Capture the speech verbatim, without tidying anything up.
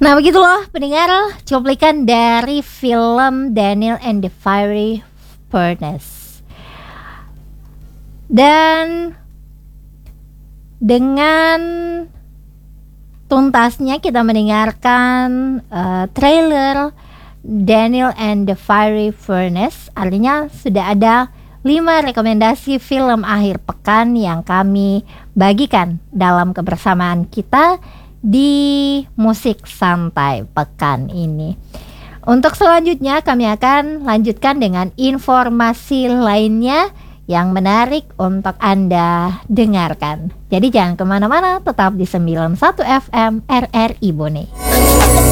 Nah begitu loh pendengar, cuplikan dari film Daniel and the Fiery Furnace. Dan dengan tuntasnya kita mendengarkan uh, trailer Daniel and the Fiery Furnace. Artinya sudah ada lima rekomendasi film akhir pekan yang kami bagikan dalam kebersamaan kita di Musik Santai pekan ini. Untuk selanjutnya kami akan lanjutkan dengan informasi lainnya yang menarik untuk Anda dengarkan. Jadi jangan kemana-mana, tetap di sembilan puluh satu F M R R I Bone.